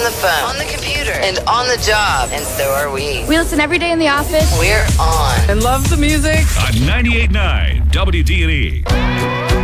the phone, on the computer, and on the job. And so are we. We listen every day in the office. We're on. And love the music. On 98.9 WD&E.